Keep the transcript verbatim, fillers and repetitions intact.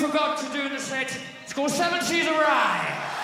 forgot to do in the set. It's called Seven Seas of Rye.